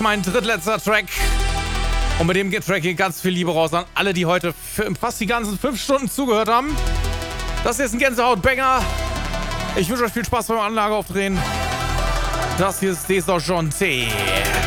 Mein drittletzter Track. Und mit dem Track geht ganz viel Liebe raus an alle, die heute fast die ganzen 5 Stunden zugehört haben. Das hier ist ein Gänsehaut-Banger. Ich wünsche euch viel Spaß beim Anlage aufdrehen. Das hier ist Desorgenté.